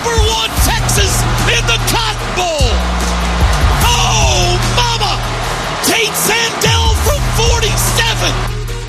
Number 1 Texas in the Cotton Bowl. Oh, mama! Tate Sandell from 47.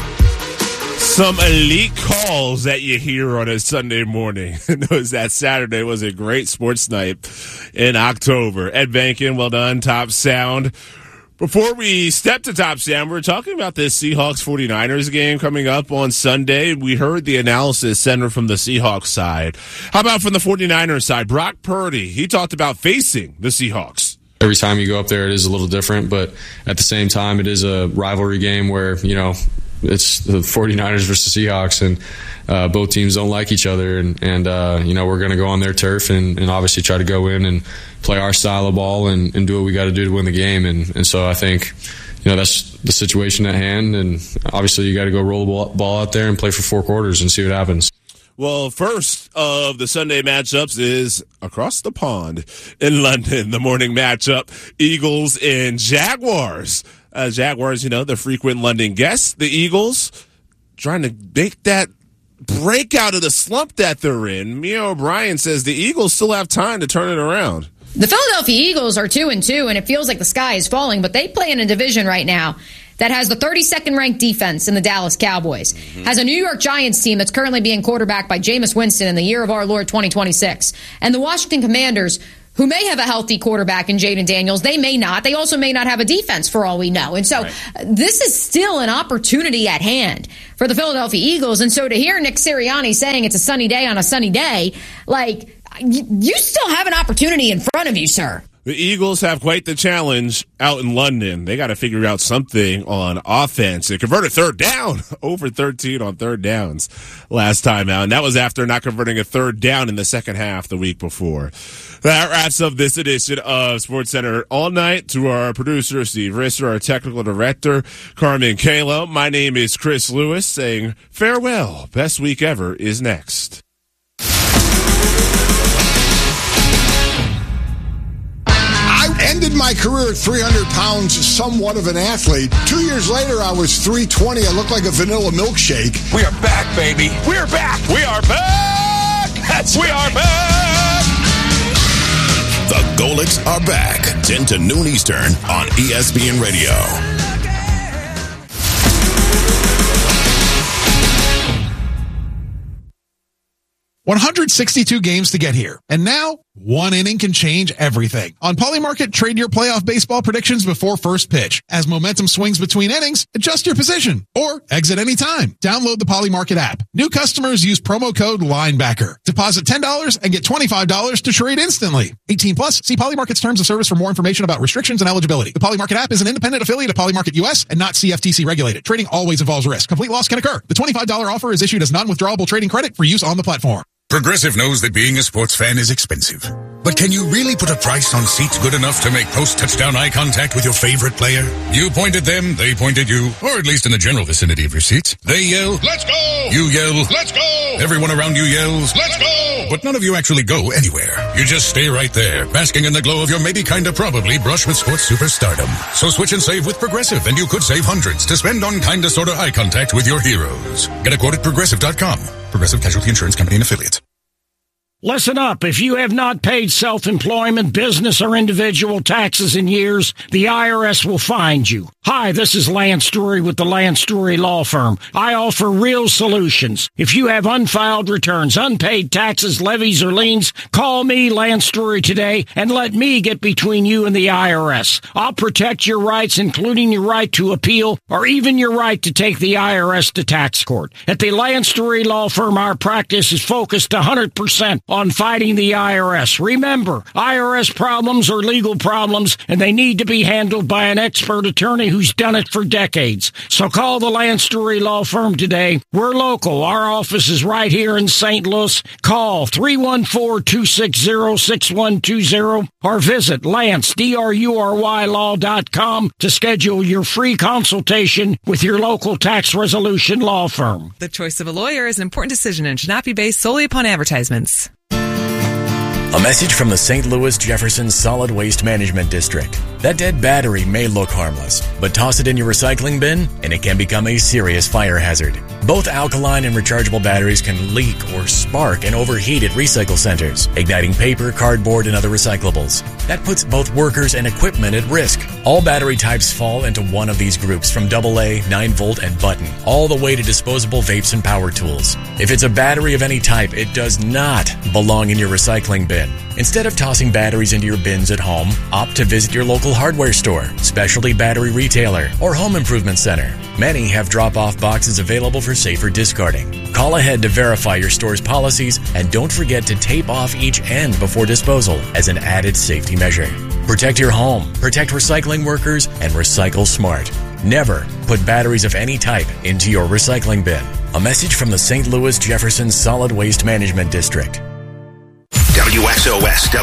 Some elite calls that you hear on a Sunday morning. Knows that Saturday was a great sports night in October. Ed Bankin, well done, Top Sound. Before we step to Top Sound, we're talking about this Seahawks-49ers game coming up on Sunday. We heard the analysis center from the Seahawks side. How about from the 49ers side? Brock Purdy, he talked about facing the Seahawks. Every time you go up there, it is a little different, but at the same time, it is a rivalry game where, you know, it's the 49ers versus Seahawks, and both teams don't like each other. And you know, we're going to go on their turf and obviously try to go in and play our style of ball and do what we got to do to win the game. And so I think, you know, that's the situation at hand. And obviously you got to go roll the ball out there and play for 4 quarters and see what happens. Well, first of the Sunday matchups is across the pond in London, the morning matchup, Eagles and Jaguars. Jaguars, you know, the frequent London guests. The Eagles trying to make that break out of the slump that they're in. Mia O'Brien says the Eagles still have time to turn it around. The Philadelphia Eagles are 2-2, and it feels like the sky is falling, but they play in a division right now that has the 32nd ranked defense in the Dallas Cowboys, has a New York Giants team that's currently being quarterbacked by Jameis Winston in the year of our Lord 2026, and the Washington Commanders, who may have a healthy quarterback in Jaden Daniels. They may not. They also may not have a defense for all we know. And so This is still an opportunity at hand for the Philadelphia Eagles. And so to hear Nick Sirianni saying it's a sunny day on a sunny day, like, you still have an opportunity in front of you, sir. The Eagles have quite the challenge out in London. They got to figure out something on offense. They converted third down, over 13 on third downs last time out. And that was after not converting a third down in the second half the week before. That wraps up this edition of SportsCenter All Night. To our producer, Steve Risser, our technical director, Carmen Kalo. My name is Chris Lewis saying farewell. Best week ever is next. Ended my career at 300 pounds, somewhat of an athlete. 2 years later, I was 320. I looked like a vanilla milkshake. We are back, baby. We are back. We are back. We are back. The Golics are back. 10 to noon Eastern on ESPN Radio. 162 games to get here. And now, one inning can change everything. On Polymarket, trade your playoff baseball predictions before first pitch. As momentum swings between innings, adjust your position or exit anytime. Download the Polymarket app. New customers use promo code LINEBACKER. Deposit $10 and get $25 to trade instantly. 18 plus. See Polymarket's terms of service for more information about restrictions and eligibility. The Polymarket app is an independent affiliate of Polymarket US and not CFTC regulated. Trading always involves risk. Complete loss can occur. The $25 offer is issued as non-withdrawable trading credit for use on the platform. Progressive knows that being a sports fan is expensive. But can you really put a price on seats good enough to make post-touchdown eye contact with your favorite player? You point at them, they point at you, or at least in the general vicinity of your seats. They yell, "Let's go!" You yell, "Let's go!" Everyone around you yells, "Let's go!" But none of you actually go anywhere. You just stay right there, basking in the glow of your maybe kinda probably brush with sports superstardom. So switch and save with Progressive, and you could save hundreds to spend on kinda sorta eye contact with your heroes. Get a quote at Progressive.com. Progressive Casualty Insurance Company and Affiliates. Listen up. If you have not paid self-employment, business, or individual taxes in years, the IRS will find you. Hi, this is Lance Drury with the Lance Drury Law Firm. I offer real solutions. If you have unfiled returns, unpaid taxes, levies, or liens, call me, Lance Drury, today and let me get between you and the IRS. I'll protect your rights, including your right to appeal or even your right to take the IRS to tax court. At the Lance Drury Law Firm, our practice is focused 100% on fighting the IRS. Remember, IRS problems are legal problems, and they need to be handled by an expert attorney who's done it for decades. So call the Lance Drury Law Firm today. We're local. Our office is right here in St. Louis. Call 314-260-6120 or visit LanceDruryLaw.com to schedule your free consultation with your local tax resolution law firm. The choice of a lawyer is an important decision and should not be based solely upon advertisements. A message from the St. Louis Jefferson Solid Waste Management District. That dead battery may look harmless, but toss it in your recycling bin and it can become a serious fire hazard. Both alkaline and rechargeable batteries can leak or spark and overheat at recycle centers, igniting paper, cardboard, and other recyclables. That puts both workers and equipment at risk. All battery types fall into one of these groups, from AA, 9-volt, and button, all the way to disposable vapes and power tools. If it's a battery of any type, it does not belong in your recycling bin. Instead of tossing batteries into your bins at home, opt to visit your local hardware store, specialty battery retailer, or home improvement center. Many have drop-off boxes available for safer discarding. Call ahead to verify your store's policies, and don't forget to tape off each end before disposal as an added safety measure. Protect your home, protect recycling workers, and recycle smart. Never put batteries of any type into your recycling bin. A message from the St. Louis Jefferson Solid Waste Management District. WXOS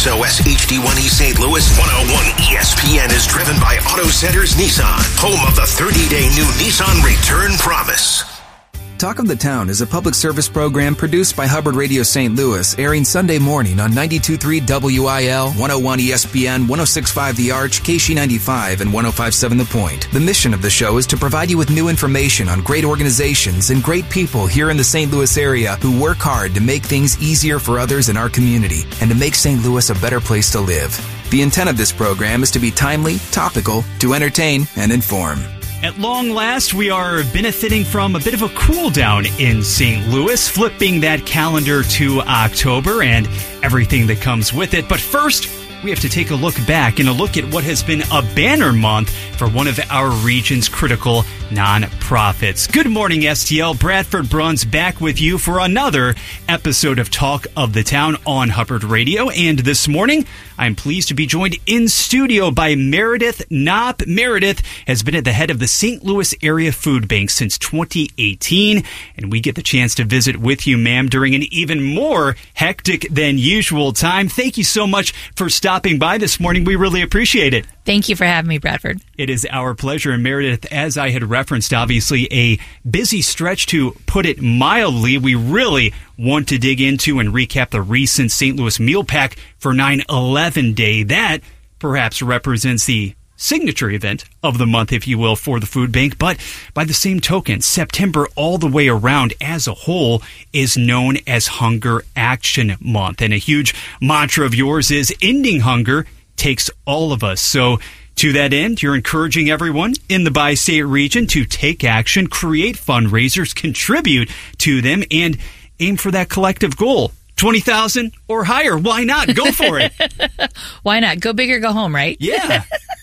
HD1E St. Louis 101 ESPN is driven by Auto Centers Nissan, home of the 30-day new Nissan Return Promise. Talk of the Town is a public service program produced by Hubbard Radio St. Louis, airing Sunday morning on 92.3 WIL, 101 ESPN, 106.5 The Arch, KC95, and 105.7 The Point. The mission of the show is to provide you with new information on great organizations and great people here in the St. Louis area who work hard to make things easier for others in our community and to make St. Louis a better place to live. The intent of this program is to be timely, topical, to entertain, and inform. At long last, we are benefiting from a bit of a cool down in St. Louis, flipping that calendar to October and everything that comes with it. But first, we have to take a look back and a look at what has been a banner month for one of our region's critical nonprofits. Good morning, STL. Bradford Bruns back with you for another episode of Talk of the Town on Hubbard Radio. And this morning, I'm pleased to be joined in studio by Meredith Knopp. Meredith has been at the head of the St. Louis Area Food Bank since 2018, and we get the chance to visit with you, ma'am, during an even more hectic than usual time. Thank you so much for stopping by this morning. We really appreciate it. Thank you for having me, Bradford. It is our pleasure. And Meredith, as I had referenced, obviously a busy stretch, to put it mildly. We really want to dig into and recap the recent St. Louis Meal Pack for 9/11 Day. That perhaps represents the signature event of the month, if you will, for the food bank. But by the same token, September all the way around as a whole is known as Hunger Action Month. And a huge mantra of yours is ending hunger takes all of us. So to that end, you're encouraging everyone in the bi-state region to take action, create fundraisers, contribute to them, and aim for that collective goal. 20,000 or higher. Why not? Go for it. Why not? Go big or go home, right? Yeah.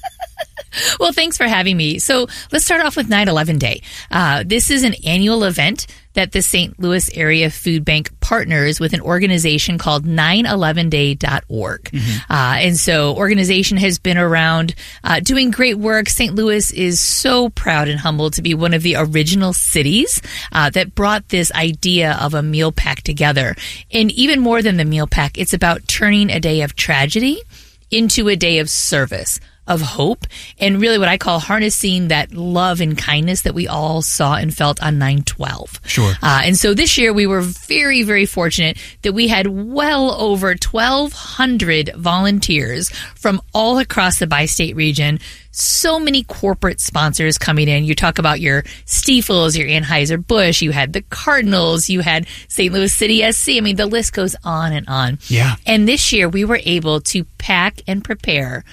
Well, thanks for having me. So let's start off with 9/11 Day. This is an annual event that the St. Louis Area Food Bank partners with an organization called 911day.org. And so organization has been around doing great work. St. Louis is so proud and humbled to be one of the original cities that brought this idea of a meal pack together. And even more than the meal pack, it's about turning a day of tragedy into a day of service, of hope, and really what I call harnessing that love and kindness that we all saw and felt on 9/12. Sure. And so this year we were very, very fortunate that we had well over 1,200 volunteers from all across the bi-state region. So many corporate sponsors coming in. You talk about your Stiefels, your Anheuser-Busch, you had the Cardinals, you had St. Louis City SC. I mean, the list goes on and on. Yeah. And this year we were able to pack and prepare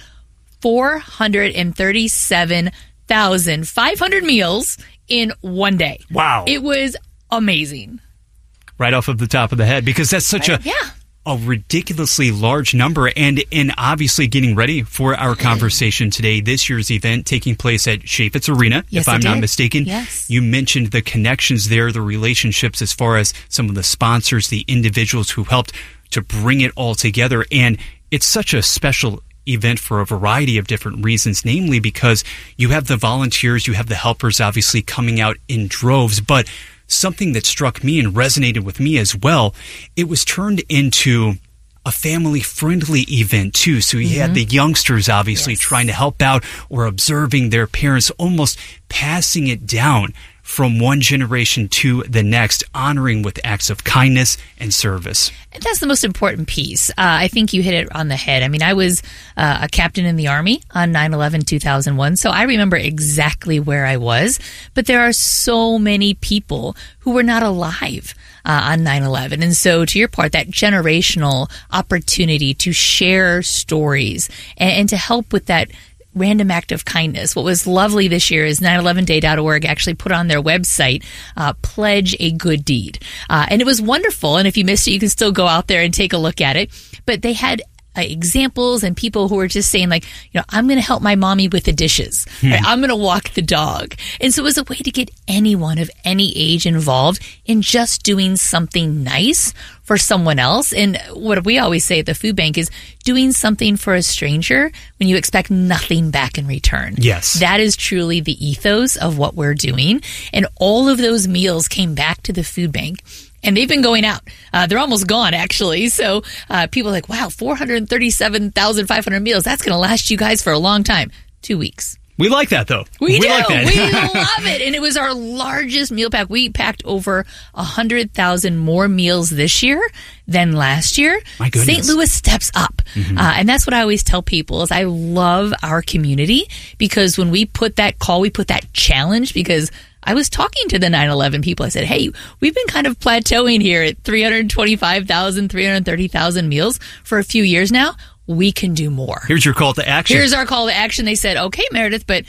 437,500 meals in one day. Wow. It was amazing. Right off of the top of the head, because that's such a ridiculously large number. And obviously getting ready for our conversation today, this year's event taking place at Chaifetz Arena, yes, if I'm not mistaken. Yes. You mentioned the connections there, the relationships as far as some of the sponsors, the individuals who helped to bring it all together. And it's such a special event for a variety of different reasons, namely because you have the volunteers, you have the helpers obviously coming out in droves, but something that struck me and resonated with me as well, it was turned into a family-friendly event too. So you had the youngsters obviously trying to help out or observing their parents, almost passing it down from one generation to the next, honoring with acts of kindness and service. And that's the most important piece. I think you hit it on the head. I mean, I was a captain in the Army on 9/11/2001, so I remember exactly where I was. But there are so many people who were not alive on 9/11. And so, to your part, that generational opportunity to share stories and to help with that random act of kindness. What was lovely this year is 911day.org actually put on their website, Pledge a Good Deed. And it was wonderful. And if you missed it, you can still go out there and take a look at it. But they had examples and people who were just saying, like, I'm going to help my mommy with the dishes. Right? I'm going to walk the dog. And so it was a way to get anyone of any age involved in just doing something nice for someone else. And what we always say at the food bank is doing something for a stranger when you expect nothing back in return. Yes. That is truly the ethos of what we're doing. And all of those meals came back to the food bank. And they've been going out. They're almost gone, actually. So people are like, wow, 437,500 meals. That's going to last you guys for a long time. 2 weeks. We like that, though. We do. Like that. We love it. And it was our largest meal pack. We packed over 100,000 more meals this year than last year. My goodness. St. Louis steps up. Mm-hmm. And that's what I always tell people is I love our community because when we put that call, we put that challenge because I was talking to the 9/11 people. I said, hey, we've been kind of plateauing here at 325,000, 330,000 meals for a few years now. We can do more. Here's your call to action. Here's our call to action. They said, okay, Meredith, but,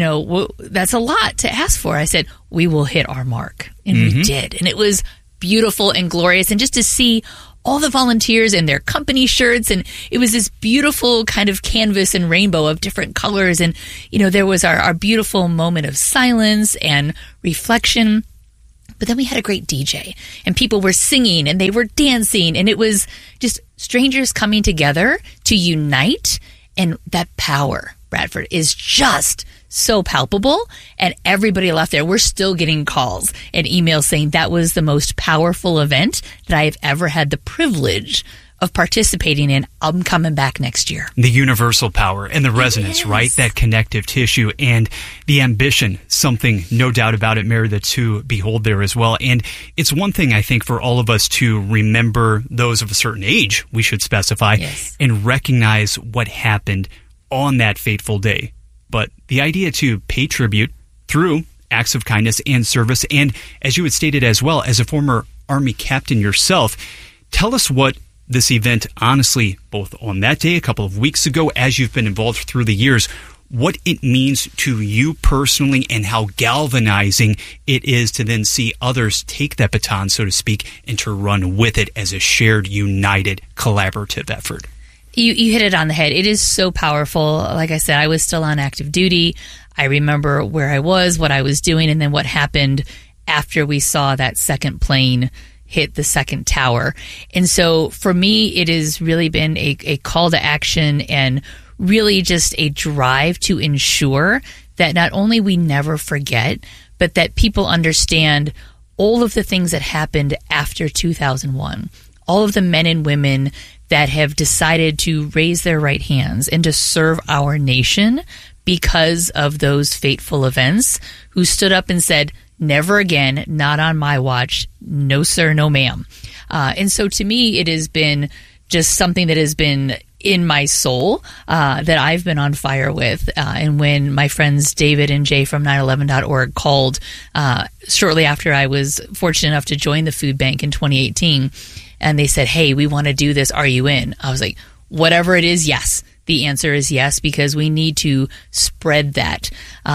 that's a lot to ask for. I said, we will hit our mark. And we did. And it was beautiful and glorious. And just to see all the volunteers in their company shirts, and it was this beautiful kind of canvas and rainbow of different colors. And, there was our beautiful moment of silence and reflection. But then we had a great DJ, and people were singing, and they were dancing, and it was just strangers coming together to unite. And that power, Bradford, is just so palpable, and everybody left there. We're still getting calls and emails saying that was the most powerful event that I have ever had the privilege of participating in. I'm coming back next year. The universal power and the resonance, right? That connective tissue and the ambition, something, no doubt about it, Meredith, to behold there as well. And it's one thing, I think, for all of us to remember those of a certain age, we should specify, and recognize what happened on that fateful day. But the idea to pay tribute through acts of kindness and service, and as you had stated as well, as a former Army captain yourself, tell us what this event, honestly, both on that day, a couple of weeks ago, as you've been involved through the years, what it means to you personally and how galvanizing it is to then see others take that baton, so to speak, and to run with it as a shared, united, collaborative effort. You hit it on the head. It is so powerful. Like I said, I was still on active duty. I remember where I was, what I was doing, and then what happened after we saw that second plane hit the second tower. And so for me, it has really been a call to action and really just a drive to ensure that not only we never forget, but that people understand all of the things that happened after 2001, all of the men and women that have decided to raise their right hands and to serve our nation because of those fateful events, who stood up and said, never again, not on my watch, no sir, no ma'am. And so to me, it has been just something that has been in my soul that I've been on fire with. And when my friends David and Jay from 911.org called shortly after I was fortunate enough to join the food bank in 2018, and they said, hey, we want to do this. Are you in? I was like, whatever it is, yes. The answer is yes, because we need to spread that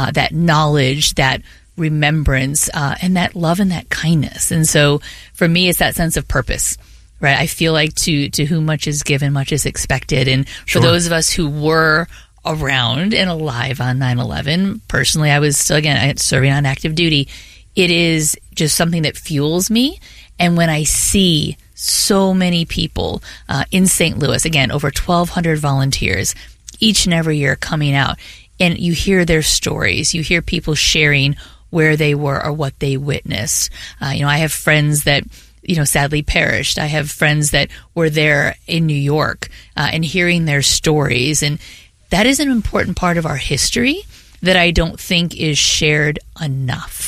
knowledge, that remembrance, and that love and that kindness. And so for me, it's that sense of purpose, right? I feel like to whom much is given, much is expected. And for those of us who were around and alive on 9/11, personally, I was still, again, serving on active duty. It is just something that fuels me. And when I see so many people in St. Louis, again, over 1,200 volunteers each and every year coming out, and you hear their stories, you hear people sharing where they were or what they witnessed. I have friends that, sadly perished. I have friends that were there in New York and hearing their stories. And that is an important part of our history that I don't think is shared enough.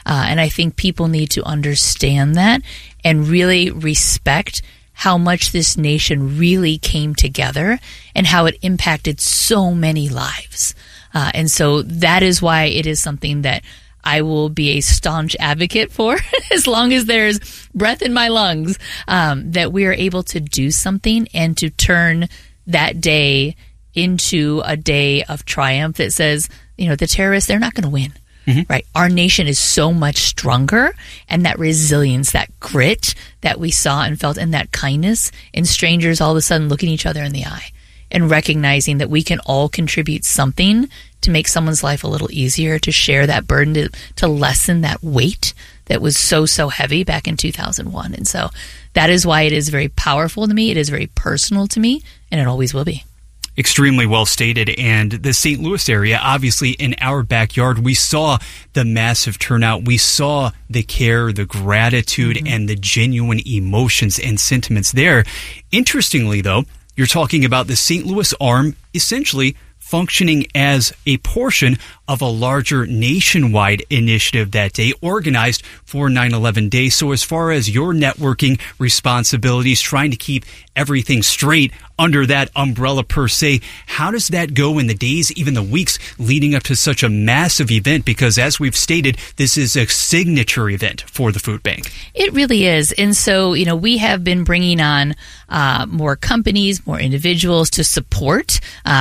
And I think people need to understand that and really respect how much this nation really came together and how it impacted so many lives. And so that is why it is something that I will be a staunch advocate for as long as there's breath in my lungs, that we are able to do something and to turn that day into a day of triumph that says, the terrorists, they're not going to win. Right. Our nation is so much stronger, and that resilience, that grit that we saw and felt, and that kindness in strangers all of a sudden looking each other in the eye and recognizing that we can all contribute something to make someone's life a little easier, to share that burden, to lessen that weight that was so heavy back in 2001. And so that is why it is very powerful to me. It is very personal to me, and it always will be. Extremely well stated. And the St. Louis area, obviously in our backyard, we saw the massive turnout. We saw the care, the gratitude, and the genuine emotions and sentiments there. Interestingly, though, you're talking about the St. Louis arm essentially functioning as a portion of a larger nationwide initiative that day, organized for 9/11 Day. So as far as your networking responsibilities, trying to keep everything straight under that umbrella per se, how does that go in the days, even the weeks leading up to such a massive event? Because as we've stated, this is a signature event for the food bank. It really is. And so, we have been bringing on more companies, more individuals to support.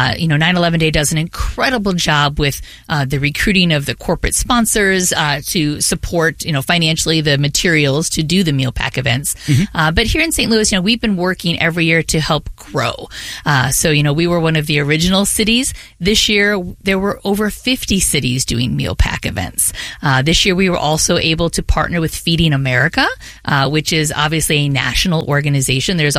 9/11 Day does an incredible job with the recruiting of the corporate sponsors to support, financially the materials to do the meal pack events. But here in St. Louis, we've been working every year to help grow. So, we were one of the original cities. This year, there were over 50 cities doing meal pack events. This year, we were also able to partner with Feeding America, which is obviously a national organization. There's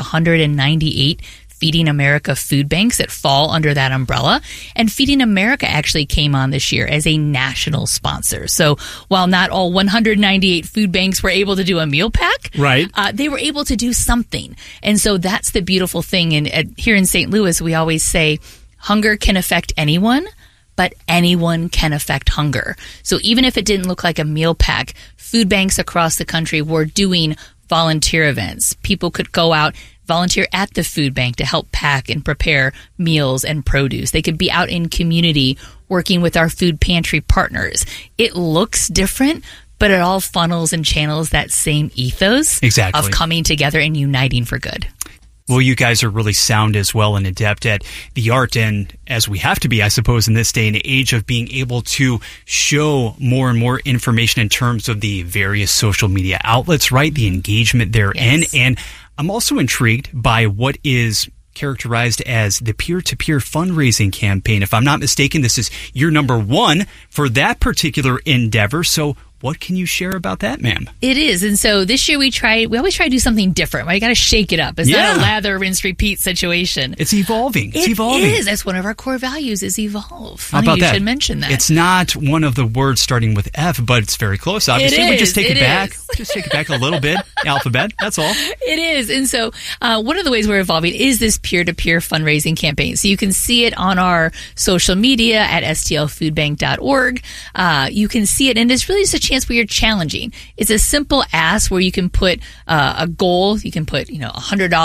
198 Feeding America food banks that fall under that umbrella. And Feeding America actually came on this year as a national sponsor. So while not all 198 food banks were able to do a meal pack, right, they were able to do something. And so that's the beautiful thing. And here in St. Louis, we always say hunger can affect anyone, but anyone can affect hunger. So even if it didn't look like a meal pack, food banks across the country were doing volunteer events. People could go out, volunteer at the food bank to help pack and prepare meals and produce. They could be out in community working with our food pantry partners. It looks different, but it all funnels and channels that same ethos of coming together and uniting for good. Well, you guys are really sound as well and adept at the art, and as we have to be, I suppose, in this day and age of being able to show more and more information in terms of the various social media outlets, right? The engagement therein. Yes. And I'm also intrigued by what is characterized as the peer-to-peer fundraising campaign. If I'm not mistaken, this is year number 1 for that particular endeavor. So what can you share about that, ma'am? It is. And so this year we always try to do something different. Right? You got to shake it up. It's not a lather, rinse, repeat situation. It's evolving. It is. That's one of our core values is evolve. Funny, How about you should mention that. It's not one of the words starting with F, but it's very close. Obviously, we just take it back. Just take it back a little bit. Alphabet. That's all. It is. And so one of the ways we're evolving is this peer-to-peer fundraising campaign. So you can see it on our social media at stlfoodbank.org. You can see it, and it's really just a chance where you're challenging. It's a simple ask where you can put a goal. You can put, $100,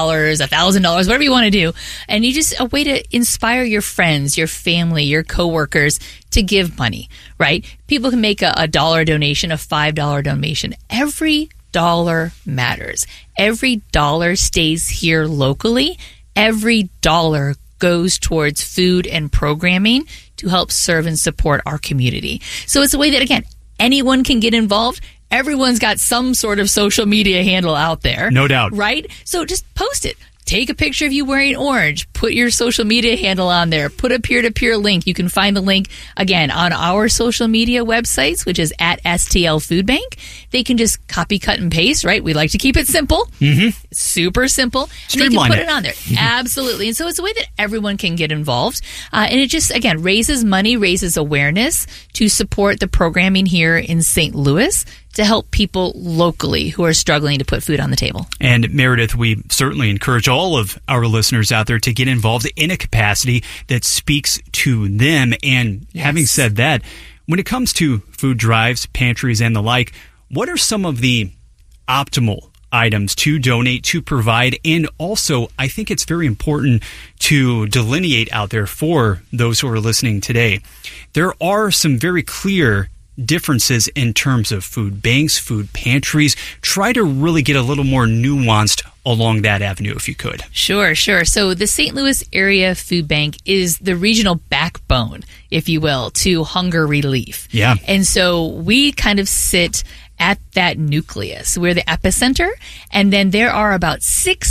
$1,000, whatever you want to do. And you just a way to inspire your friends, your family, your coworkers to give money, right? People can make a $1 donation, a $5 donation. Every dollar matters. Every dollar stays here locally. Every dollar goes towards food and programming to help serve and support our community. So it's a way that, again, anyone can get involved. Everyone's got some sort of social media handle out there. No doubt. Right? So just post it. Take a picture of you wearing orange. Put your social media handle on there. Put a peer-to-peer link. You can find the link, again, on our social media websites, which is at STL Food Bank. They can just copy, cut, and paste, right? We like to keep it simple. Mm-hmm. Super simple. Streamline they can put it on there. Absolutely. And so it's a way that everyone can get involved. And it just, again, raises money, raises awareness to support the programming here in St. Louis to help people locally who are struggling to put food on the table. And Meredith, we certainly encourage all of our listeners out there to get involved in a capacity that speaks to them. And having said that, when it comes to food drives, pantries, and the like, what are some of the optimal items to donate, to provide? And also, I think it's very important to delineate out there for those who are listening today. There are some very clear differences in terms of food banks, food pantries. Try to really get a little more nuanced along that avenue, if you could. Sure. So the St. Louis Area Food Bank is the regional backbone, if you will, to hunger relief. Yeah. And so we kind of sit at that nucleus. We're the epicenter, and then there are about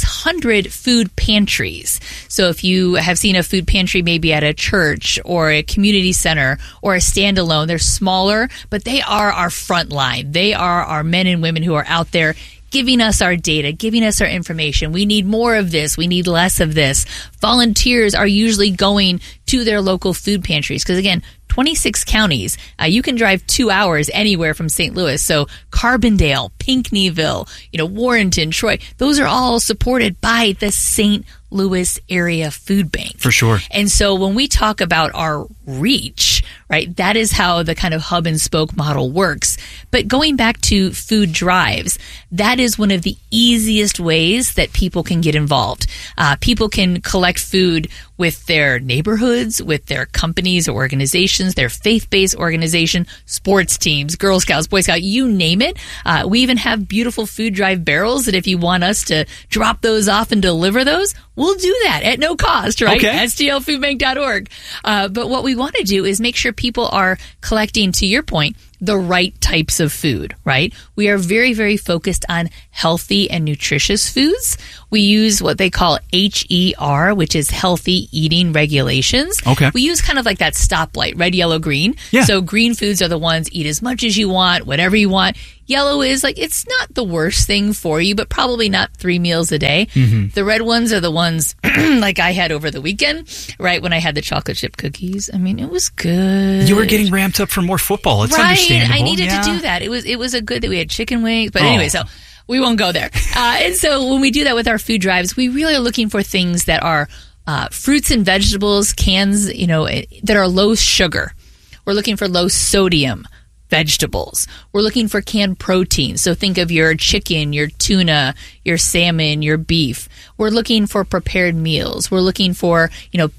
600 food pantries. So if you have seen a food pantry maybe at a church or a community center or a standalone, they're smaller, but they are our front line. They are our men and women who are out there giving us our data, giving us our information. We need more of this. We need less of this. Volunteers are usually going to their local food pantries because, again, 26 counties. You can drive 2 hours anywhere from St. Louis. So Carbondale, Pinckneyville, Warrenton, Troy, those are all supported by the St. Louis Area Food Bank. For sure. And so when we talk about our reach, right, that is how the kind of hub and spoke model works. But going back to food drives, that is one of the easiest ways that people can get involved. People can collect food with their neighborhoods, with their companies or organizations, their faith-based organization, sports teams, Girl Scouts, Boy Scouts, you name it. We even have beautiful food drive barrels that if you want us to drop those off and deliver those, we'll do that at no cost, right? Okay. STLfoodbank.org. But what we want to do is make sure people are collecting, to your point, the right types of food, right? We are very, very focused on healthy and nutritious foods. We use what they call HER, which is healthy eating regulations. Okay. We use kind of like that stoplight, red, yellow, green. Yeah. So green foods are the ones, eat as much as you want, whatever you want. Yellow is like, it's not the worst thing for you, but probably not 3 meals a day. Mm-hmm. The red ones are the ones like I had over the weekend, right? When I had the chocolate chip cookies. I mean, it was good. You were getting ramped up for more football. It's right. understandable. I needed to do that. It was a good that we had chicken wings. But anyway, so we won't go there. And so when we do that with our food drives, we really are looking for things that are fruits and vegetables, cans, that are low sugar. We're looking for low sodium vegetables. We're looking for canned protein. So think of your chicken, your tuna, your salmon, your beef. We're looking for prepared meals. We're looking for,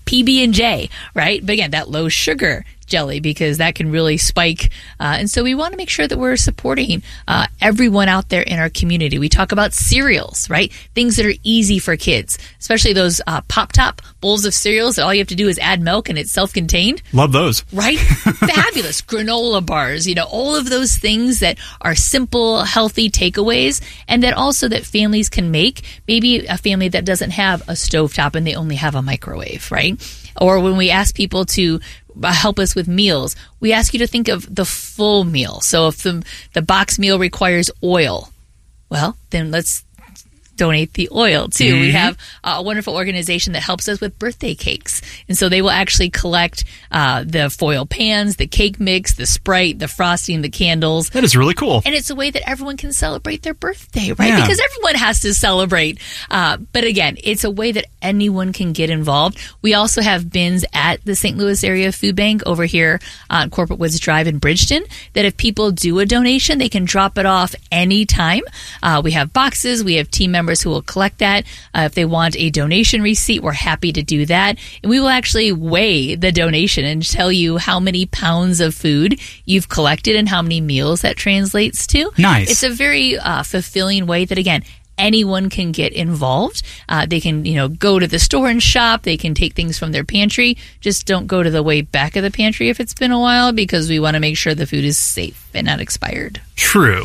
PB&J, right? But again, that low sugar jelly, because that can really spike. And so we want to make sure that we're supporting everyone out there in our community. We talk about cereals, right? Things that are easy for kids, especially those Pop-Top bowls of cereals that all you have to do is add milk and it's self-contained. Love those. Right? Fabulous. Granola bars, all of those things that are simple, healthy takeaways, and that also that families can make. Maybe a family that doesn't have a stovetop and they only have a microwave, right? Or when we ask people to help us with meals, we ask you to think of the full meal. So if the box meal requires oil, well, then let's donate the oil too. Mm-hmm. We have a wonderful organization that helps us with birthday cakes. And so they will actually collect the foil pans, the cake mix, the Sprite, the frosting, the candles. That is really cool. And it's a way that everyone can celebrate their birthday, right? Yeah. Because everyone has to celebrate. But again, it's a way that anyone can get involved. We also have bins at the St. Louis Area Food Bank over here on Corporate Woods Drive in Bridgeton that if people do a donation, they can drop it off anytime. We have boxes. We have team members who will collect that. If they want a donation receipt, we're happy to do that. And we will actually weigh the donation and tell you how many pounds of food you've collected and how many meals that translates to. Nice. It's a very fulfilling way that, again, anyone can get involved. They can, go to the store and shop. They can take things from their pantry. Just don't go to the way back of the pantry if it's been a while, because we want to make sure the food is safe and not expired. True.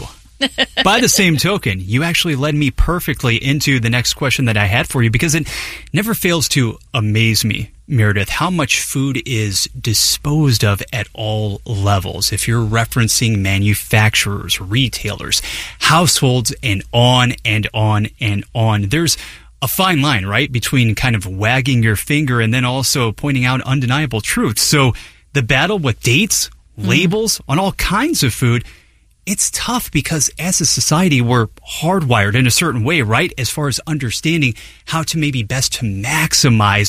By the same token, you actually led me perfectly into the next question that I had for you, because it never fails to amaze me, Meredith, how much food is disposed of at all levels. If you're referencing manufacturers, retailers, households, and on and on and on, there's a fine line, right, between kind of wagging your finger and then also pointing out undeniable truths. So the battle with dates, labels on all kinds of food, it's tough because as a society, we're hardwired in a certain way, right? As far as understanding how to maybe best to maximize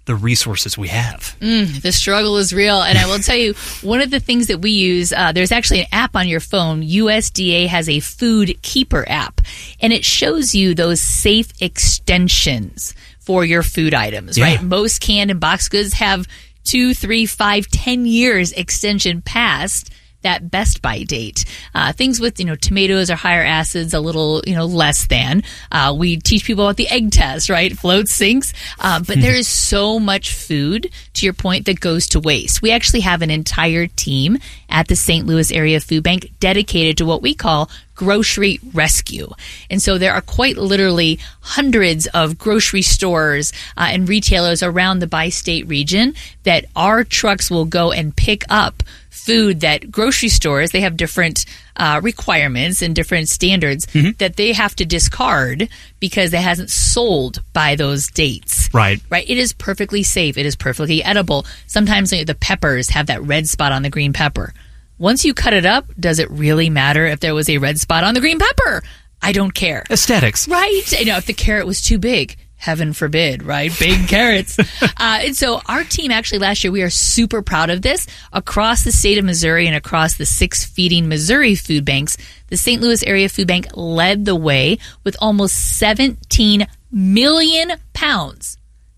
the resources we have. The struggle is real. And I will tell you, one of the things that we use, there's actually an app on your phone. USDA has a Food Keeper app, and it shows you those safe extensions for your food items, right? Most canned and boxed goods have 2, 3, 5, 10 years extension past that best by date. Things with, tomatoes or higher acids, a little, less than. We teach people about the egg test, right? Floats, sinks. But there is so much food, to your point, that goes to waste. We actually have an entire team at the St. Louis Area Food Bank dedicated to what we call grocery rescue. And so there are quite literally hundreds of grocery stores and retailers around the bi-state region that our trucks will go and pick up food that grocery stores, they have different requirements and different standards that they have to discard because it hasn't sold by those dates. Right. It is perfectly safe. It is perfectly edible. Sometimes the peppers have that red spot on the green pepper. Once you cut it up, does it really matter if there was a red spot on the green pepper? I don't care. Aesthetics. Right. If the carrot was too big. Heaven forbid, right? Big carrots. And so our team actually last year, we are super proud of this. Across the state of Missouri and across the 6 feeding Missouri food banks, the St. Louis Area Food Bank led the way with almost 17 million pounds.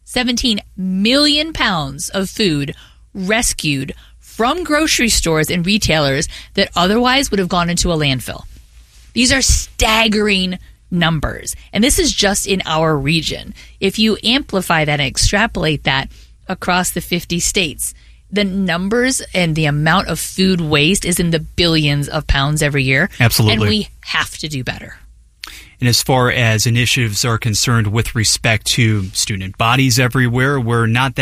17 million pounds of food rescued from grocery stores and retailers that otherwise would have gone into a landfill. These are staggering numbers. And this is just in our region. If you amplify that and extrapolate that across the 50 states, the numbers and the amount of food waste is in the billions of pounds every year. Absolutely. And we have to do better. And as far as initiatives are concerned with respect to student bodies everywhere, we're not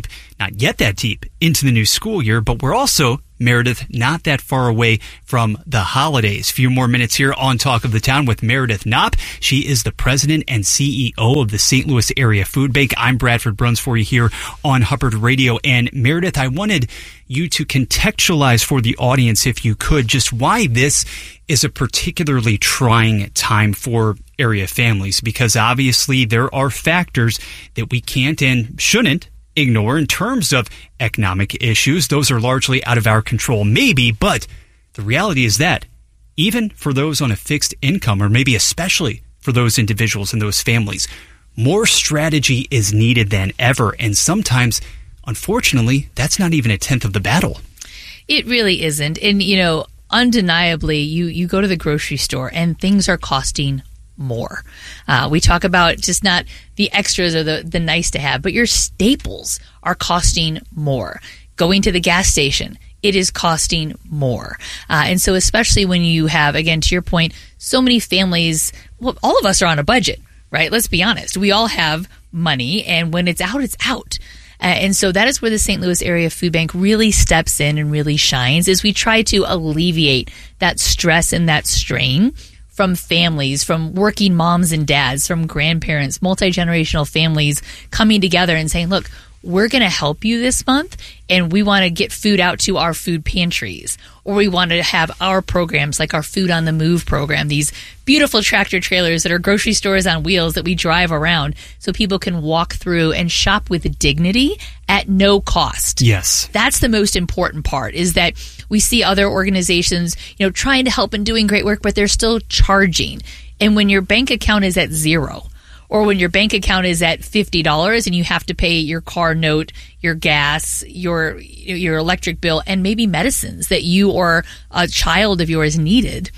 yet that deep into the new school year, but we're also, Meredith, not that far away from the holidays. A few more minutes here on Talk of the Town with Meredith Knopp. She is the president and CEO of the St. Louis Area Food Bank. I'm Bradford Bruns for you here on Hubbard Radio. And Meredith, I wanted you to contextualize for the audience, if you could, just why this is a particularly trying time for area families, because obviously there are factors that we can't and shouldn't ignore in terms of economic issues. Those are largely out of our control, maybe, but the reality is that even for those on a fixed income, or maybe especially for those individuals and those families, more strategy is needed than ever. And sometimes, unfortunately, that's not even a tenth of the battle. It really isn't. And, undeniably, you go to the grocery store and things are costing more. We talk about just not the extras or the nice to have, but your staples are costing more. Going to the gas station, it is costing more. And so especially when you have, again, to your point, so many families, well, all of us are on a budget, right? Let's be honest. We all have money, and when it's out, it's out. And so that is where the St. Louis Area Food Bank really steps in and really shines, as we try to alleviate that stress and that strain from families, from working moms and dads, from grandparents, multi-generational families coming together and saying, look, we're going to help you this month, and we want to get food out to our food pantries, or we want to have our programs like our Food on the Move program, these beautiful tractor trailers that are grocery stores on wheels that we drive around so people can walk through and shop with dignity at no cost. Yes. That's the most important part, is that we see other organizations, trying to help and doing great work, but they're still charging. And when your bank account is at zero, or when your bank account is at $50 and you have to pay your car note, your gas, your electric bill, and maybe medicines that you or a child of yours needed,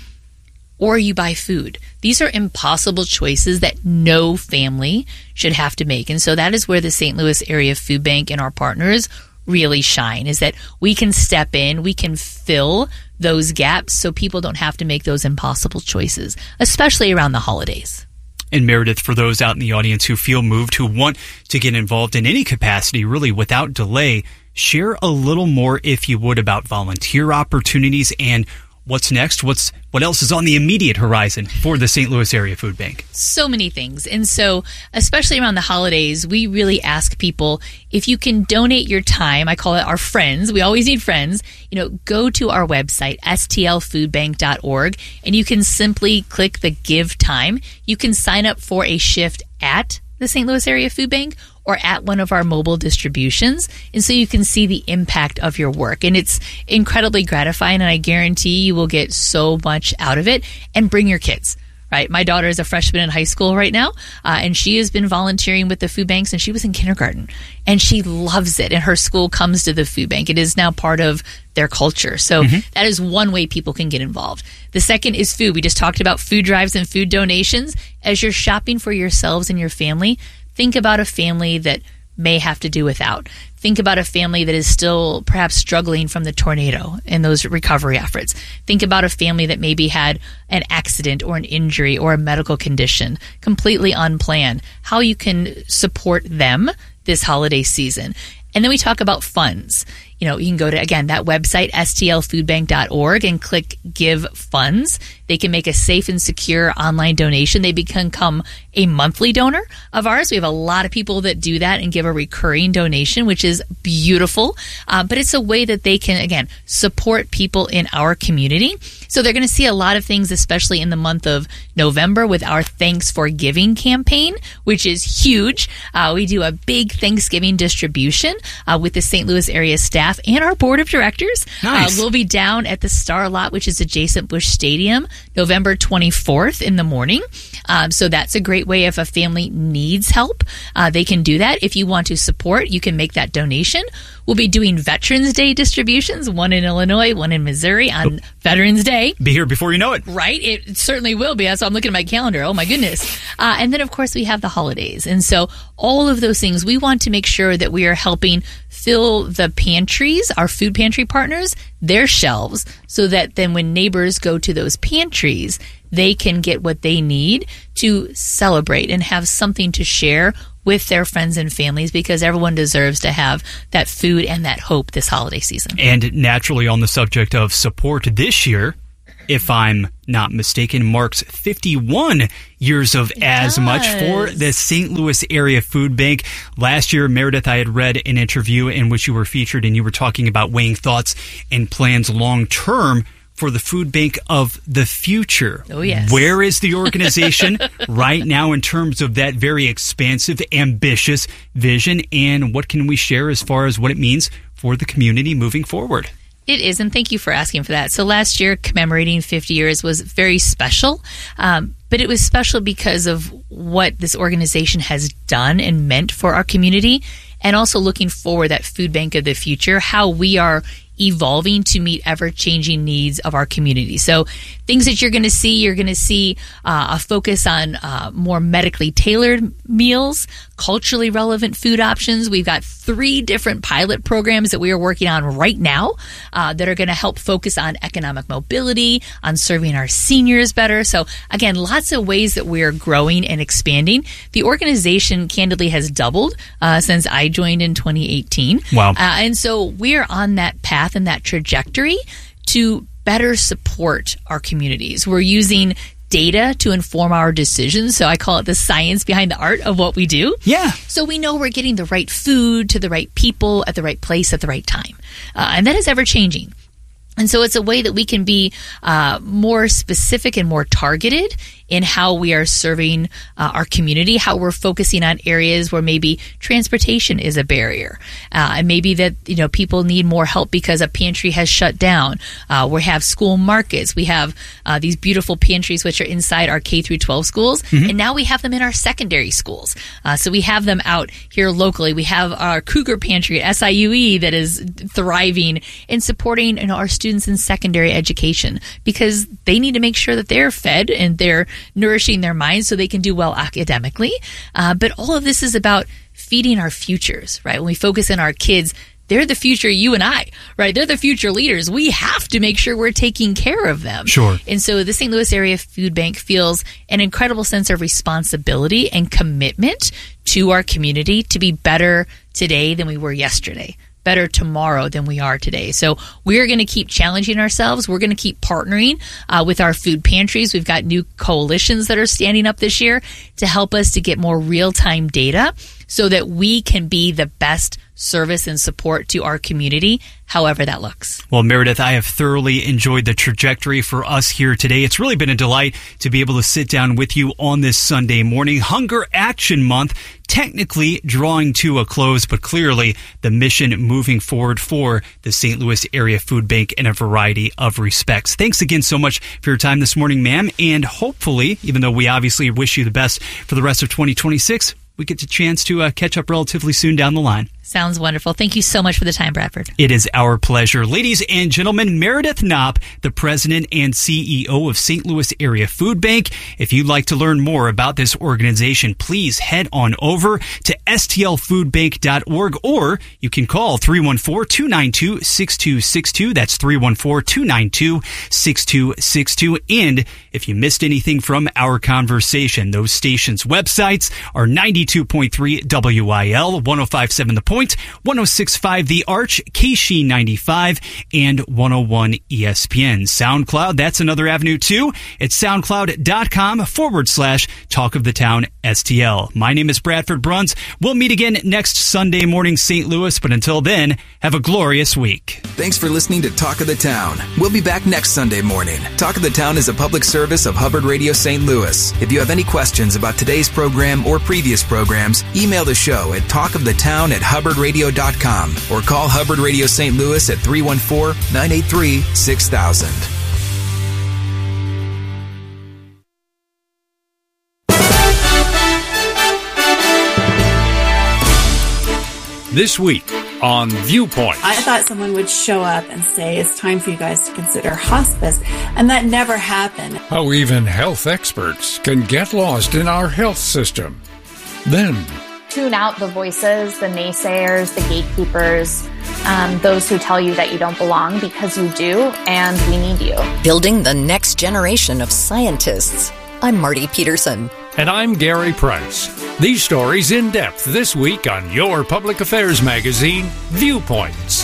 or you buy food. These are impossible choices that no family should have to make. And so that is where the St. Louis Area Food Bank and our partners really shine, is that we can step in, we can fill those gaps so people don't have to make those impossible choices, especially around the holidays. And Meredith, for those out in the audience who feel moved, who want to get involved in any capacity, really without delay, share a little more, if you would, about volunteer opportunities and what's next. What else is on the immediate horizon for the St. Louis Area Food Bank? So many things. And so, especially around the holidays, we really ask people, if you can donate your time, I call it our friends. We always need friends. Go to our website, stlfoodbank.org, and you can simply click the Give Time. You can sign up for a shift at the St. Louis Area Food Bank, or at one of our mobile distributions. And so you can see the impact of your work. And it's incredibly gratifying, and I guarantee you will get so much out of it. And bring your kids. Right. My daughter is a freshman in high school right now, and she has been volunteering with the food banks, and she was in kindergarten, and she loves it. And her school comes to the food bank. It is now part of their culture. So that is one way people can get involved. The second is food. We just talked about food drives and food donations. As you're shopping for yourselves and your family, think about a family that may have to do without. Think about a family that is still perhaps struggling from the tornado and those recovery efforts. Think about a family that maybe had an accident or an injury or a medical condition completely unplanned. How you can support them this holiday season. And then we talk about funds. You know, you can go to, again, that website, stlfoodbank.org, and click Give Funds. They can make a safe and secure online donation. They can become a monthly donor of ours. We have a lot of people that do that and give a recurring donation, which is beautiful. But it's a way that they can, again, support people in our community. So they're going to see a lot of things, especially in the month of November with our Thanks for Giving campaign, which is huge. We do a big Thanksgiving distribution with the St. Louis area staff and our board of directors. Nice. We'll be down at the Star Lot, which is adjacent Busch Stadium, November 24th in the morning. So that's a great way if a family needs help. They can do that. If you want to support, you can make that donation. We'll be doing Veterans Day distributions, one in Illinois, one in Missouri on Veterans Day. Be here before you know it. Right? It certainly will be. So I'm looking at my calendar. Oh, my goodness. And then, of course, we have the holidays. And so all of those things, we want to make sure that we are helping fill the pantries, our food pantry partners, their shelves, so that then when neighbors go to those pantries, they can get what they need to celebrate and have something to share with their friends and families, because everyone deserves to have that food and that hope this holiday season. And naturally, on the subject of support this year, if I'm not mistaken, marks 51 years of As Much for the St. Louis Area Food Bank. Last year, Meredith, I had read an interview in which you were featured, and you were talking about weighing thoughts and plans long term for the food bank of the future. Oh, yes. Where is the organization right now in terms of that very expansive, ambitious vision, and what can we share as far as what it means for the community moving forward? It is, and thank you for asking for that. So last year, commemorating 50 years was very special, but it was special because of what this organization has done and meant for our community, and also looking forward, that food bank of the future, how we are evolving to meet ever-changing needs of our community. So things that you're going to see a focus on more medically tailored meals, culturally relevant food options. We've got 3 different pilot programs that we are working on right now that are going to help focus on economic mobility, on serving our seniors better. So again, lots of ways that we're growing and expanding. The organization candidly has doubled since I joined in 2018. Wow. And so we're on that path and that trajectory to better support our communities. We're using data to inform our decisions. So I call it the science behind the art of what we do. Yeah. So we know we're getting the right food to the right people at the right place at the right time. And that is ever changing. And so it's a way that we can be more specific and more targeted in how we are serving our community, how we're focusing on areas where maybe transportation is a barrier, and maybe that people need more help because a pantry has shut down. We have school markets. We have these beautiful pantries which are inside our K through 12 schools, and now we have them in our secondary schools. So we have them out here locally. We have our Cougar Pantry at SIUE that is thriving and supporting our students in secondary education, because they need to make sure that they're fed and they're nourishing their minds so they can do well academically. But all of this is about feeding our futures, right? When we focus on our kids, they're the future, you and I, right? They're the future leaders. We have to make sure we're taking care of them. Sure. And so the St. Louis Area Food Bank feels an incredible sense of responsibility and commitment to our community to be better today than we were yesterday, better tomorrow than we are today. So we're going to keep challenging ourselves. We're going to keep partnering with our food pantries. We've got new coalitions that are standing up this year to help us to get more real-time data so that we can be the best service and support to our community, however that looks. Well, Meredith, I have thoroughly enjoyed the trajectory for us here today. It's really been a delight to be able to sit down with you on this Sunday morning. Hunger Action Month, technically drawing to a close, but clearly the mission moving forward for the St. Louis Area Food Bank in a variety of respects. Thanks again so much for your time this morning, ma'am. And hopefully, even though we obviously wish you the best for the rest of 2026, we get the chance to catch up relatively soon down the line. Sounds wonderful. Thank you so much for the time, Bradford. It is our pleasure. Ladies and gentlemen, Meredith Knopp, the president and CEO of St. Louis Area Food Bank. If you'd like to learn more about this organization, please head on over to stlfoodbank.org, or you can call 314-292-6262. That's 314-292-6262. And if you missed anything from our conversation, those stations' websites are 92.3 WIL, 105.7 The Point, 106.5 The Arch, KSHE95, and 101 ESPN. SoundCloud, that's another avenue too. It's soundcloud.com/Talk of the Town STL. My name is Bradford Bruns. We'll meet again next Sunday morning, St. Louis, but until then, have a glorious week. Thanks for listening to Talk of the Town. We'll be back next Sunday morning. Talk of the Town is a public service of Hubbard Radio St. Louis. If you have any questions about today's program or previous programs, email the show at talkofthetown@hubbardradio.com or call Hubbard Radio St. Louis at 314-983-6000. This week on Viewpoint. I thought someone would show up and say, it's time for you guys to consider hospice, and that never happened. How even health experts can get lost in our health system. Then, tune out the voices, the naysayers, the gatekeepers, those who tell you that you don't belong, because you do, and we need you. Building the next generation of scientists. I'm Marty Peterson. And I'm Gary Price. These stories in depth this week on your public affairs magazine, Viewpoints.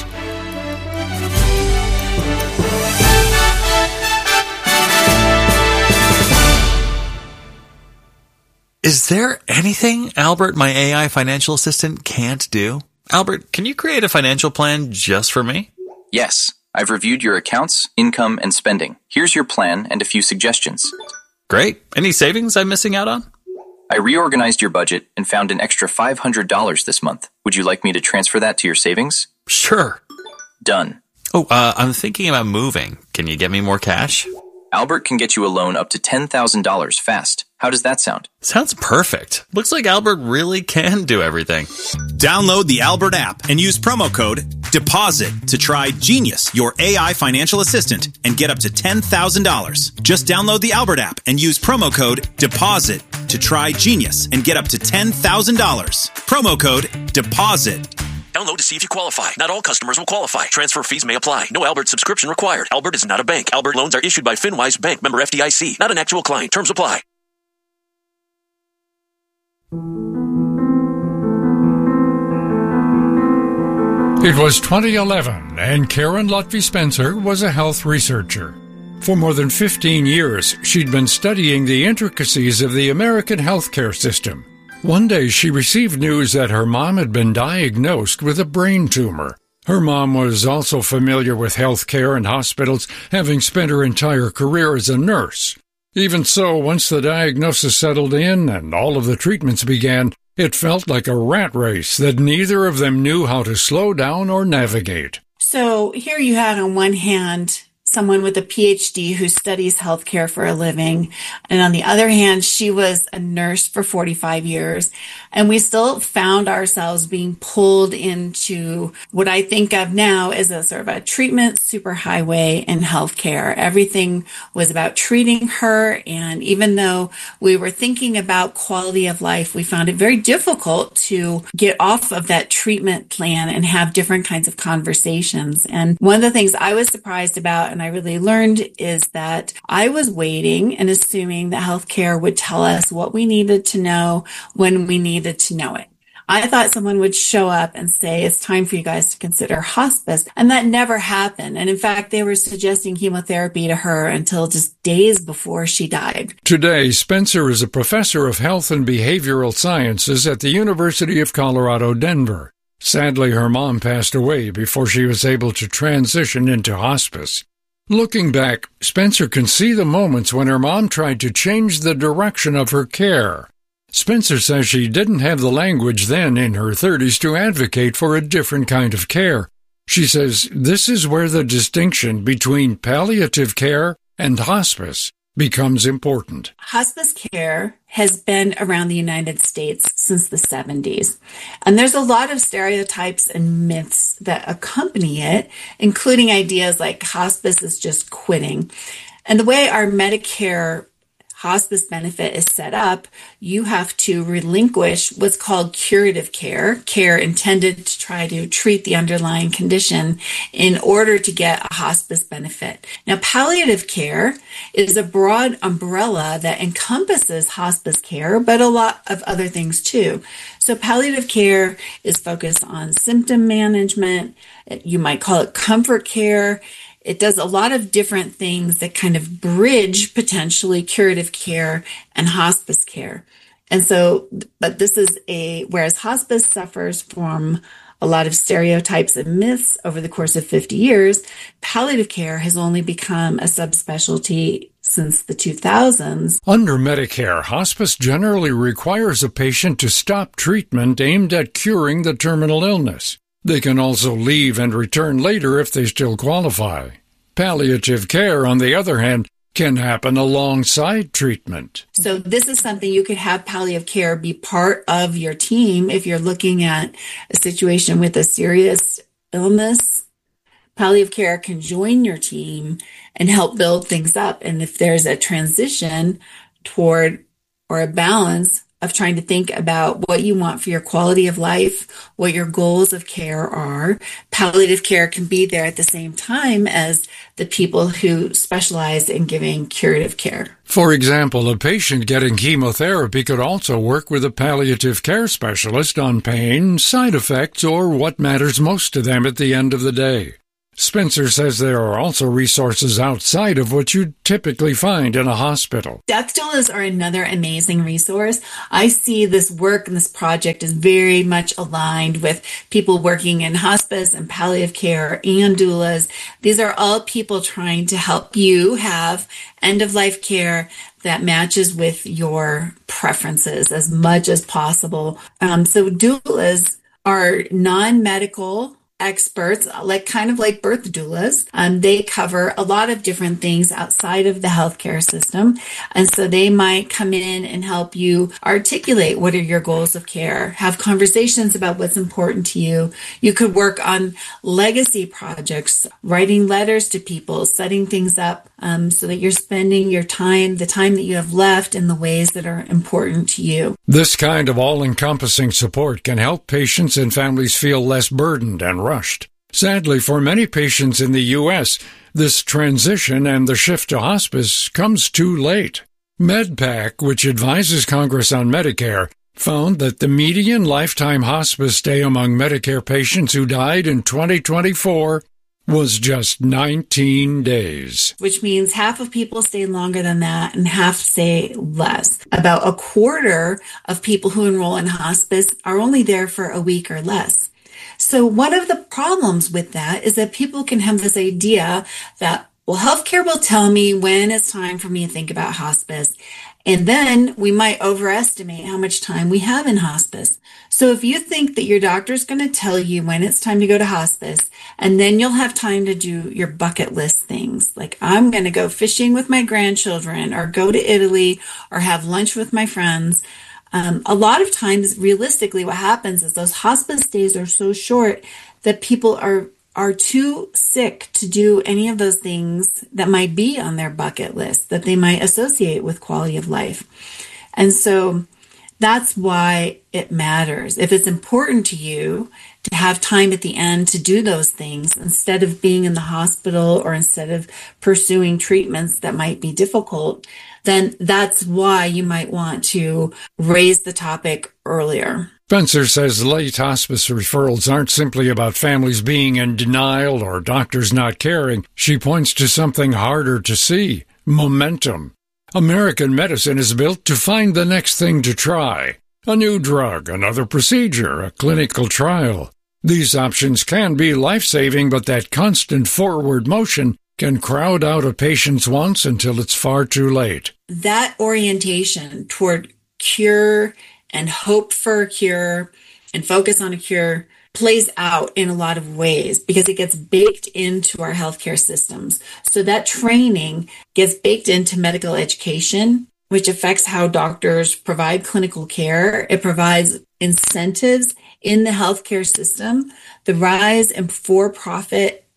Is there anything Albert, my AI financial assistant, can't do? Albert, can you create a financial plan just for me? Yes. I've reviewed your accounts, income, and spending. Here's your plan and a few suggestions. Great. Any savings I'm missing out on? I reorganized your budget and found an extra $500 this month. Would you like me to transfer that to your savings? Sure. Done. Oh, I'm thinking about moving. Can you get me more cash? Albert can get you a loan up to $10,000 fast. How does that sound? Sounds perfect. Looks like Albert really can do everything. Download the Albert app and use promo code DEPOSIT to try Genius, your AI financial assistant, and get up to $10,000. Just download the Albert app and use promo code DEPOSIT to try Genius and get up to $10,000. Promo code DEPOSIT. Download to see if you qualify. Not all customers will qualify. Transfer fees may apply. No Albert subscription required. Albert is not a bank. Albert loans are issued by FinWise Bank, member FDIC. Not an actual client. Terms apply. It was 2011, and Karen Lutfi Spencer was a health researcher. For more than 15 years, she'd been studying the intricacies of the American healthcare system. One day, she received news that her mom had been diagnosed with a brain tumor. Her mom was also familiar with healthcare and hospitals, having spent her entire career as a nurse. Even so, once the diagnosis settled in and all of the treatments began, it felt like a rat race that neither of them knew how to slow down or navigate. So here you had on one hand someone with a PhD who studies healthcare for a living. And on the other hand, she was a nurse for 45 years. And we still found ourselves being pulled into what I think of now as a sort of a treatment superhighway in healthcare. Everything was about treating her. And even though we were thinking about quality of life, we found it very difficult to get off of that treatment plan and have different kinds of conversations. And one of the things I was surprised about, and I really learned, is that I was waiting and assuming that healthcare would tell us what we needed to know when we needed to know it. I thought someone would show up and say, it's time for you guys to consider hospice. And that never happened. And in fact, they were suggesting chemotherapy to her until just days before she died. Today, Spencer is a professor of health and behavioral sciences at the University of Colorado, Denver. Sadly, her mom passed away before she was able to transition into hospice. Looking back, Spencer can see the moments when her mom tried to change the direction of her care. Spencer says she didn't have the language then in her 30s to advocate for a different kind of care. She says this is where the distinction between palliative care and hospice becomes important. Hospice care has been around the United States since the 70s. And there's a lot of stereotypes and myths that accompany it, including ideas like hospice is just quitting. And the way our Medicare hospice benefit is set up, you have to relinquish what's called curative care, care intended to try to treat the underlying condition in order to get a hospice benefit. Now, palliative care is a broad umbrella that encompasses hospice care, but a lot of other things too. So palliative care is focused on symptom management. You might call it comfort care. It does a lot of different things that kind of bridge potentially curative care and hospice care. And so, but this is whereas hospice suffers from a lot of stereotypes and myths over the course of 50 years, palliative care has only become a subspecialty since the 2000s. Under Medicare, hospice generally requires a patient to stop treatment aimed at curing the terminal illness. They can also leave and return later if they still qualify. Palliative care, on the other hand, can happen alongside treatment. So this is something you could have palliative care be part of your team if you're looking at a situation with a serious illness. Palliative care can join your team and help build things up. And if there's a transition toward or a balance of trying to think about what you want for your quality of life, what your goals of care are, palliative care can be there at the same time as the people who specialize in giving curative care. For example, a patient getting chemotherapy could also work with a palliative care specialist on pain, side effects, or what matters most to them at the end of the day. Spencer says there are also resources outside of what you typically find in a hospital. Death doulas are another amazing resource. I see this work and this project is very much aligned with people working in hospice and palliative care and doulas. These are all people trying to help you have end-of-life care that matches with your preferences as much as possible. So doulas are non-medical experts, kind of like birth doulas. They cover a lot of different things outside of the healthcare system. And so they might come in and help you articulate what are your goals of care, have conversations about what's important to you. You could work on legacy projects, writing letters to people, setting things up so that you're spending your time, the time that you have left, in the ways that are important to you. This kind of all-encompassing support can help patients and families feel less burdened and rushed. Sadly, for many patients in the U.S., this transition and the shift to hospice comes too late. MedPAC, which advises Congress on Medicare, found that the median lifetime hospice stay among Medicare patients who died in 2024 was just 19 days. Which means half of people stay longer than that and half stay less. About a quarter of people who enroll in hospice are only there for a week or less. So one of the problems with that is that people can have this idea that, well, healthcare will tell me when it's time for me to think about hospice. And then we might overestimate how much time we have in hospice. So if you think that your doctor's going to tell you when it's time to go to hospice, and then you'll have time to do your bucket list things, like I'm going to go fishing with my grandchildren or go to Italy or have lunch with my friends, a lot of times, realistically, what happens is those hospice days are so short that people are too sick to do any of those things that might be on their bucket list that they might associate with quality of life. And so that's why it matters. If it's important to you to have time at the end to do those things instead of being in the hospital or instead of pursuing treatments that might be difficult, then that's why you might want to raise the topic earlier. Spencer says late hospice referrals aren't simply about families being in denial or doctors not caring. She points to something harder to see: momentum. American medicine is built to find the next thing to try. A new drug, another procedure, a clinical trial. These options can be life-saving, but that constant forward motion can crowd out a patient's wants until it's far too late. That orientation toward cure and hope for a cure and focus on a cure plays out in a lot of ways because it gets baked into our healthcare systems. So that training gets baked into medical education, which affects how doctors provide clinical care. It provides incentives in the healthcare system. The rise in for-profit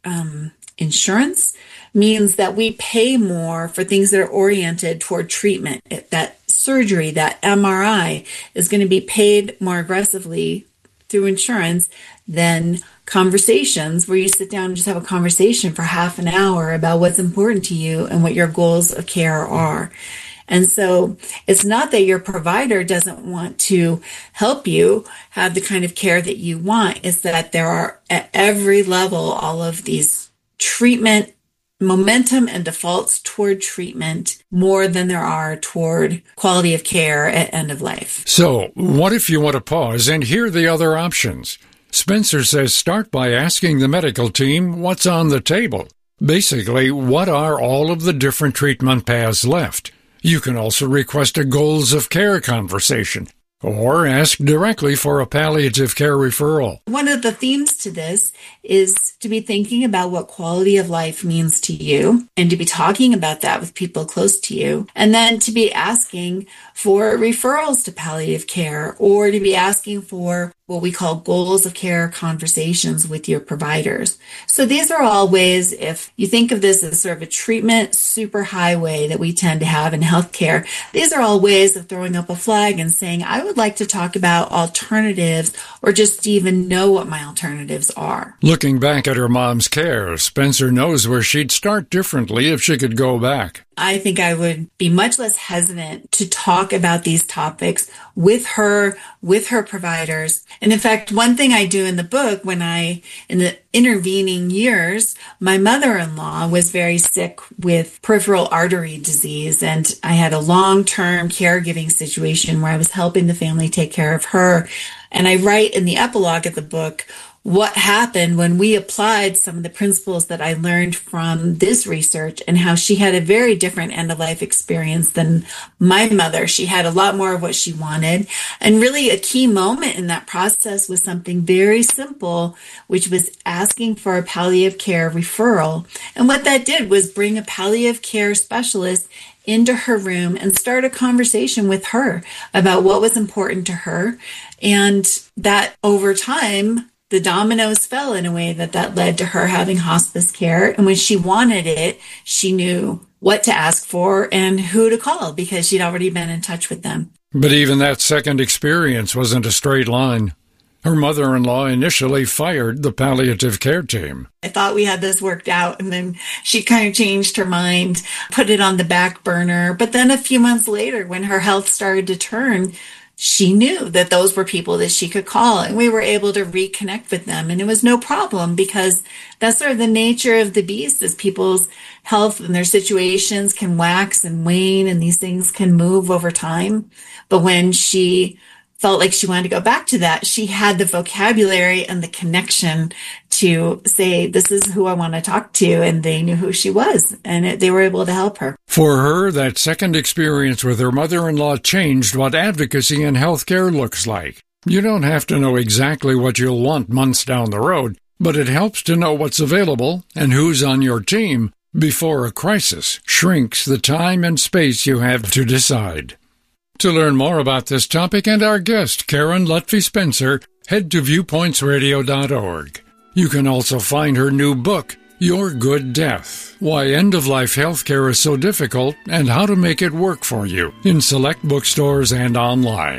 insurance means that we pay more for things that are oriented toward treatment. That surgery, that MRI, is going to be paid more aggressively through insurance than conversations where you sit down and just have a conversation for half an hour about what's important to you and what your goals of care are. And so it's not that your provider doesn't want to help you have the kind of care that you want. It's that there are at every level all of these treatment momentum and defaults toward treatment more than there are toward quality of care at end of life. So what if you want to pause and hear the other options? Spencer says start by asking the medical team what's on the table. Basically, what are all of the different treatment paths left? You can also request a goals of care conversation or ask directly for a palliative care referral. One of the themes to this is to be thinking about what quality of life means to you and to be talking about that with people close to you, and then to be asking for referrals to palliative care or to be asking for what we call goals of care conversations with your providers. So these are all ways, if you think of this as sort of a treatment superhighway that we tend to have in healthcare, these are all ways of throwing up a flag and saying, I would like to talk about alternatives or just even know what my alternatives are. Looking back at her mom's care, Spencer knows where she'd start differently if she could go back. I think I would be much less hesitant to talk about these topics with her providers. And in fact, one thing I do in the book, in the intervening years, my mother-in-law was very sick with peripheral artery disease. And I had a long-term caregiving situation where I was helping the family take care of her. And I write in the epilogue of the book what happened when we applied some of the principles that I learned from this research and how she had a very different end-of-life experience than my mother. She had a lot more of what she wanted. And really a key moment in that process was something very simple, which was asking for a palliative care referral. And what that did was bring a palliative care specialist into her room and start a conversation with her about what was important to her. And that over time, the dominoes fell in a way that led to her having hospice care. And when she wanted it, she knew what to ask for and who to call because she'd already been in touch with them. But even that second experience wasn't a straight line. Her mother-in-law initially fired the palliative care team. I thought we had this worked out, and then she kind of changed her mind, put it on the back burner. But then a few months later, when her health started to turn, she knew that those were people that she could call, and we were able to reconnect with them. And it was no problem because that's sort of the nature of the beast, is people's health and their situations can wax and wane, and these things can move over time. But when she felt like she wanted to go back to that, she had the vocabulary and the connection to say, this is who I want to talk to. And they knew who she was, and they were able to help her. For her, that second experience with her mother-in-law changed what advocacy in healthcare looks like. You don't have to know exactly what you'll want months down the road, but it helps to know what's available and who's on your team before a crisis shrinks the time and space you have to decide. To learn more about this topic and our guest, Karen Lutfi Spencer, head to viewpointsradio.org. You can also find her new book, Your Good Death, Why End-of-Life Healthcare is So Difficult and How to Make It Work for You, in select bookstores and online.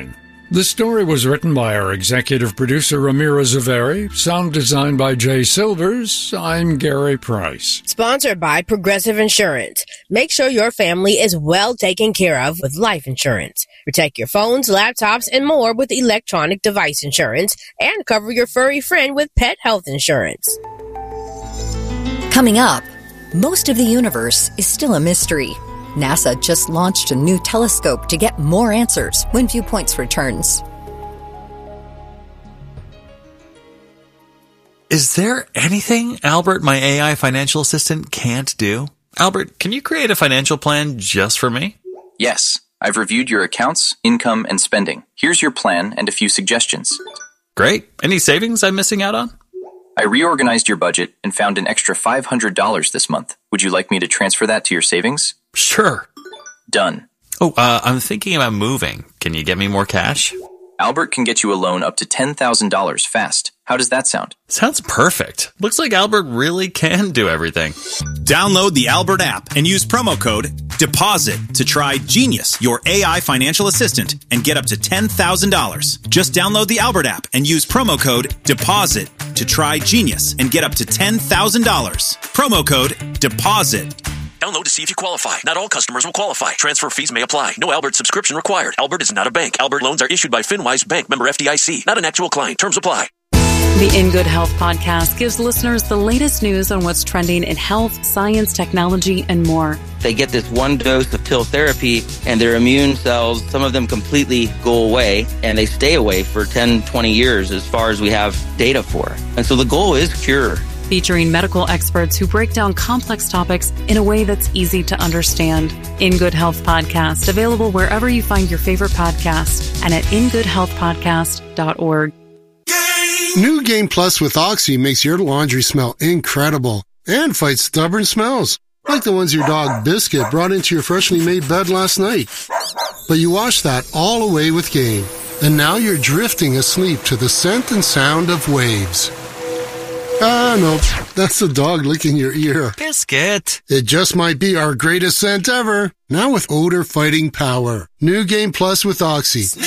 The story was written by our executive producer, Amira Zaveri, sound designed by Jay Silvers. I'm Gary Price. Sponsored by Progressive Insurance. Make sure your family is well taken care of with life insurance. Protect your phones, laptops, and more with electronic device insurance, and cover your furry friend with pet health insurance. Coming up, most of the universe is still a mystery. NASA just launched a new telescope to get more answers when Viewpoints returns. Is there anything Albert, my AI financial assistant, can't do? Albert, can you create a financial plan just for me? Yes. I've reviewed your accounts, income, and spending. Here's your plan and a few suggestions. Great. Any savings I'm missing out on? I reorganized your budget and found an extra $500 this month. Would you like me to transfer that to your savings? Sure. Done. Oh, I'm thinking about moving. Can you get me more cash? Albert can get you a loan up to $10,000 fast. How does that sound? Sounds perfect. Looks like Albert really can do everything. Download the Albert app and use promo code DEPOSIT to try Genius, your AI financial assistant, and get up to $10,000. Just download the Albert app and use promo code DEPOSIT to try Genius and get up to $10,000. Promo code DEPOSIT. Download to see if you qualify. Not all customers will qualify. Transfer fees may apply. No Albert subscription required. Albert is not a bank. Albert loans are issued by FinWise Bank, member FDIC. Not an actual client. Terms apply. The In Good Health podcast gives listeners the latest news on what's trending in health, science, technology, and more. They get this one dose of TIL therapy and their immune cells, some of them completely go away, and they stay away for 10, 20 years as far as we have data for. And so the goal is cure. Featuring medical experts who break down complex topics in a way that's easy to understand. In Good Health podcast, available wherever you find your favorite podcast and at ingoodhealthpodcast.org. New Game Plus with Oxy makes your laundry smell incredible and fights stubborn smells, like the ones your dog Biscuit brought into your freshly made bed last night. But you wash that all away with Game, and now you're drifting asleep to the scent and sound of waves. Nope, that's the dog licking your ear. Biscuit. It just might be our greatest scent ever. Now with odor fighting power. New Game Plus with Oxy.